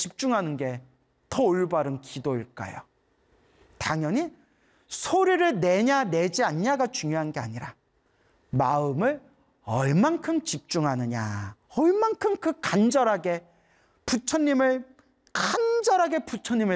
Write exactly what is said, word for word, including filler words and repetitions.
집중하는 게 더 올바른 기도일까요? 당연히 소리를 내냐 내지 않냐가 중요한 게 아니라 마음을 얼만큼 집중하느냐, 얼만큼 그 간절하게 부처님을 간절하게 부처님을